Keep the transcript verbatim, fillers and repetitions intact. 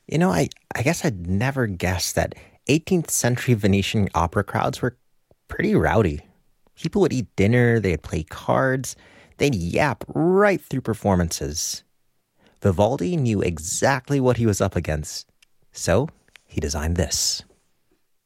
You know, I, I guess I'd never guessed that eighteenth century Venetian opera crowds were pretty rowdy. People would eat dinner, they'd play cards, they'd yap right through performances. Vivaldi knew exactly what he was up against, so he designed this.